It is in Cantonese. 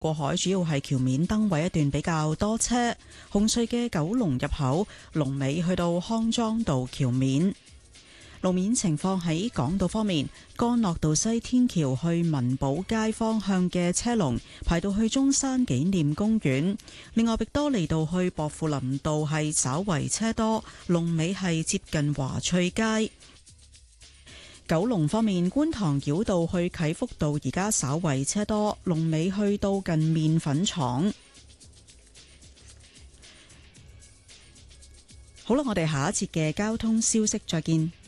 過海主要係橋面燈位一段比較多車。紅隧嘅九龍入口龍尾去到康莊道橋面。路面情況喺港島方面，干諾道西天橋去文寶街方向嘅車龍排到去中山紀念公園。另外，域多利道去薄扶林道係稍為車多，龍尾係接近華翠街。九龍方面，觀塘繞道去啟福道而家稍為車多，龍尾去到近麵粉廠。好啦，我哋下一節嘅交通消息再見。